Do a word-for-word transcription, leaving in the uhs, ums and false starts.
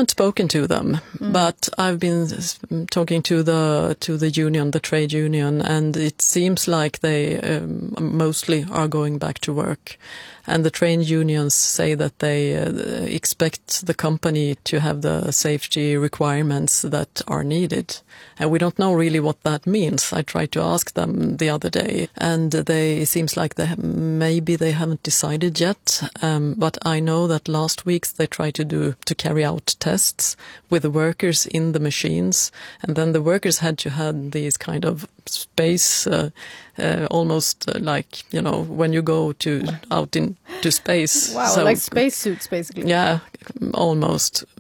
haven't spoken to them, mm. but I've been talking to the to the union, the trade union, and it seems like they um, mostly are going back to work. And the trade unions say that they uh, expect the company to have the safety requirements that are needed. And we don't know really what that means. I tried to ask them the other day, and they it seems like they have, maybe they haven't decided yet. Um, but I know that last week they tried to do to carry out tests with the workers in the machines, and then the workers had to have these kind of space, uh, uh, almost uh, like, you know, when you go to out into space. Wow, so, like space suits, basically. Yeah, almost.